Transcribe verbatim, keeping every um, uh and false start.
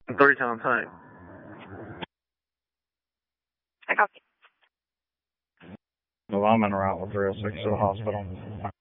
Three times Hank. I copy. Well, I'm en route with three oh six to the hospital.